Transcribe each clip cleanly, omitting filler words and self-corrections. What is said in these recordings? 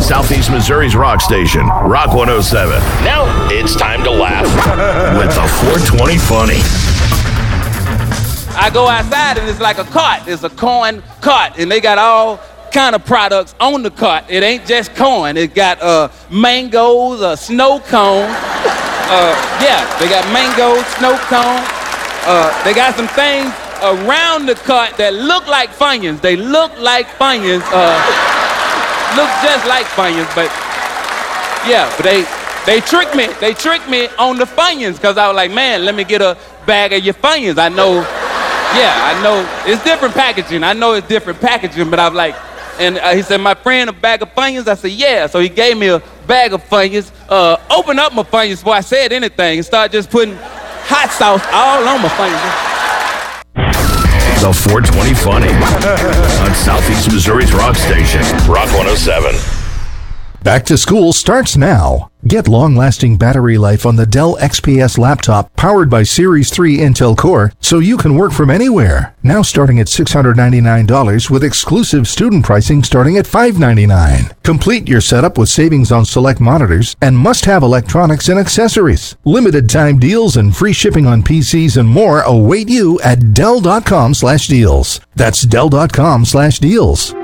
Southeast Missouri's rock station, Rock 107. Now it's time to laugh with the 420 Funny. I go outside and it's like a cart. It's a corn cart, and they got all kind of products on the cart. It ain't just corn. It got mangoes, snow cone. They got mangoes, snow cone. They got some things around the cart that look like Funyuns. They look like Funyuns. Look just like Funyuns, but they tricked me. They tricked me on the Funyuns, because I was like, man, let me get a bag of your Funyuns. I know it's different packaging. I know it's different packaging, but I was like, and he said, my friend, a bag of Funyuns? I said, yeah. So he gave me a bag of Funyuns. Open up my Funyuns before I said anything and start just putting hot sauce all on my Funyuns. The 420 Funny on Southeast Missouri's rock station, Rock 107. Back to school starts now. Get long-lasting battery life on the Dell XPS laptop powered by Series 3 Intel Core so you can work from anywhere. Now starting at $699 with exclusive student pricing starting at $599. Complete your setup with savings on select monitors and must-have electronics and accessories. Limited time deals and free shipping on PCs and more await you at Dell.com/deals. That's Dell.com/deals.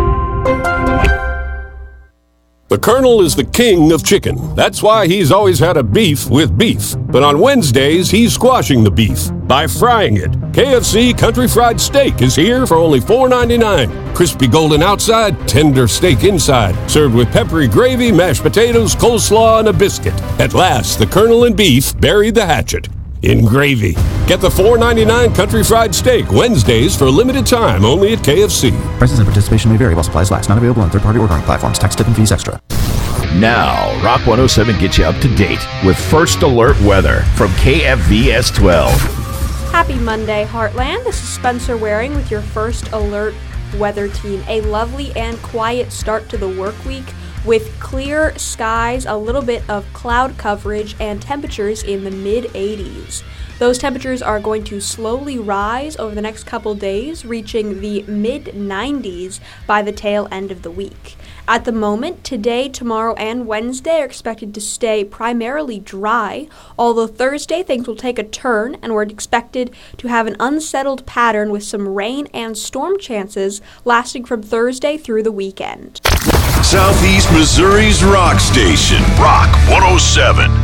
The Colonel is the king of chicken. That's why he's always had a beef with beef. But on Wednesdays, he's squashing the beef by frying it. KFC Country Fried Steak is here for only $4.99. Crispy golden outside, tender steak inside. Served with peppery gravy, mashed potatoes, coleslaw, and a biscuit. At last, the Colonel and beef buried the hatchet in gravy. Get the $4.99 Country Fried Steak Wednesdays for a limited time only at KFC. Prices and participation may vary while supplies last. Not available on third-party ordering platforms. Tax, tip, and fees extra. Now, Rock 107 gets you up to date with First Alert Weather from KFVS 12. Happy Monday, Heartland. This is Spencer Waring with your First Alert Weather team. A lovely and quiet start to the work week with clear skies, a little bit of cloud coverage, and temperatures in the mid-80s. Those temperatures are going to slowly rise over the next couple days, reaching the mid-90s by the tail end of the week. At the moment, today, tomorrow, and Wednesday are expected to stay primarily dry, although Thursday things will take a turn and we're expected to have an unsettled pattern with some rain and storm chances lasting from Thursday through the weekend. Southeast Missouri's rock station, Rock 107.